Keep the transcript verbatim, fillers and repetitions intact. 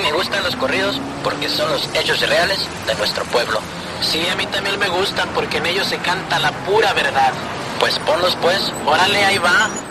Me gustan los corridos porque son los hechos reales de nuestro pueblo. Sí, a mí también me gustan porque en ellos se canta la pura verdad. Pues ponlos pues. Órale, ahí va.